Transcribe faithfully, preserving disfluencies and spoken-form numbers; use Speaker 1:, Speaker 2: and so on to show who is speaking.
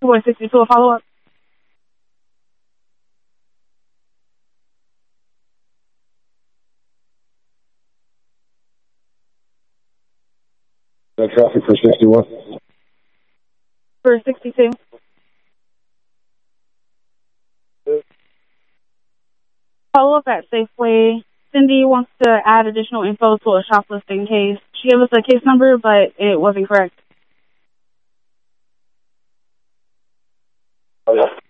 Speaker 1: one sixty-two, a follow-up.
Speaker 2: No traffic for sixty-one.
Speaker 1: For sixty-two. Follow-up at Safeway. Cindy wants to add additional info to a shoplifting case. She gave us a case number, but it wasn't correct.
Speaker 2: Oh, yeah.